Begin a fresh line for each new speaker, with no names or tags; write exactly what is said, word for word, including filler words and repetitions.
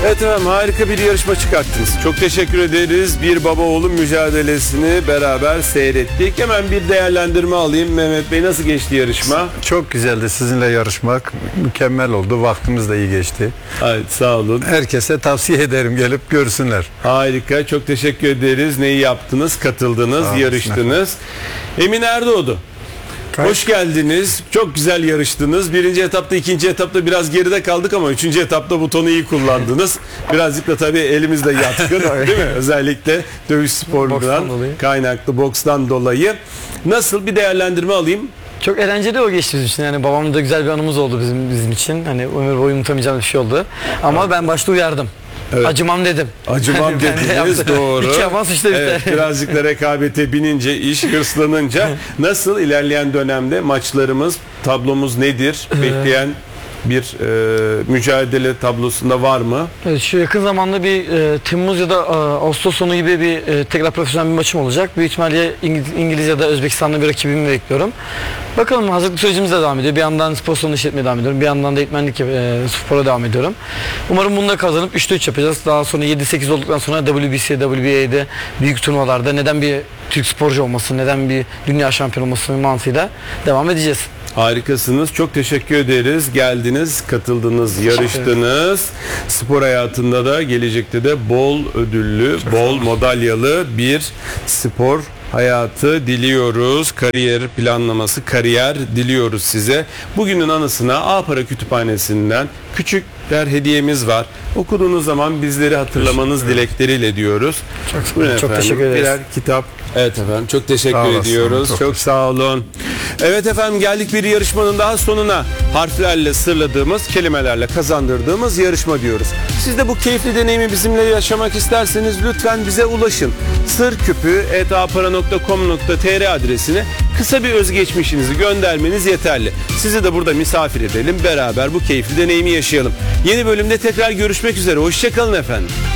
Evet efendim, harika bir yarışma çıkarttınız. Çok teşekkür ederiz. Bir baba oğlum mücadelesini beraber seyrettik. Hemen bir değerlendirme alayım. Mehmet Bey, nasıl geçti yarışma?
Çok güzeldi sizinle yarışmak. Mükemmel oldu. Vaktimiz de iyi geçti.
Evet, sağ olun.
Herkese tavsiye ederim, gelip görsünler.
Harika. Çok teşekkür ederiz. Neyi yaptınız? Katıldınız,
Sağ
yarıştınız. Emin Erdoğdu. Hoş geldiniz. Çok güzel yarıştınız. Birinci etapta, ikinci etapta biraz geride kaldık ama üçüncü etapta butonu iyi kullandınız. Birazcık da tabii elimizde yatkın, değil mi? Özellikle dövüş sporundan kaynaklı, bokstan dolayı. Nasıl, bir değerlendirme alayım?
Çok eğlenceli o geçti bizim için. Yani babamla da güzel bir anımız oldu bizim bizim için. Hani ömür boyu unutamayacağım bir şey oldu. Ama ben başta uyardım.
Evet.
Acımam dedim.
Acımam dediniz, doğru.
İki avans işte
evet,
biter.
birazcık da rekabete binince, iş hırslanınca nasıl ilerleyen dönemde maçlarımız, tablomuz nedir? Bekleyen bir e, mücadele tablosunda var mı?
Evet, şu yakın zamanda bir e, Temmuz ya da e, Ağustos sonu gibi bir e, tekrar profesyonel bir maçım olacak. Büyük ihtimalle İngiliz, İngiliz ya da Özbekistan'da bir rakibimi bekliyorum. Bakalım, hazırlık sürecimiz de devam ediyor. Bir yandan spor salonu işletmeye devam ediyorum. Bir yandan da eğitmenlik e, spora devam ediyorum. Umarım bunu da kazanıp üçte üç yapacağız. Daha sonra yedi sekiz olduktan sonra W B C, W B A'de büyük turnuvalarda neden bir Türk sporcu olması, neden bir dünya şampiyonu olması mantığıyla devam edeceğiz.
Harikasınız. Çok teşekkür ederiz. Geldiniz, katıldınız, yarıştınız. Spor hayatında da, gelecekte de bol ödüllü, bol madalyalı bir spor hayatı diliyoruz. Kariyer planlaması, kariyer diliyoruz size. Bugünün anısına A Para Kütüphanesi'nden küçük der hediyemiz var. Okuduğunuz zaman bizleri hatırlamanız dilekleriyle diyoruz.
Çok,
Buyurun
çok
efendim.
teşekkür ederiz.
Birer kitap. Evet efendim, çok teşekkür
Sağ olasın,
ediyoruz. Çok,
çok
sağ olun. Evet efendim, geldik bir yarışmanın daha sonuna. Harflerle sırladığımız, kelimelerle kazandırdığımız yarışma diyoruz. Siz de bu keyifli deneyimi bizimle yaşamak isterseniz lütfen bize ulaşın. sırküpü et a para nokta com nokta tr adresine kısa bir özgeçmişinizi göndermeniz yeterli. Sizi de burada misafir edelim, beraber bu keyifli deneyimi yaşayalım. Yeni bölümde tekrar görüşmek üzere. Hoşça kalın efendim.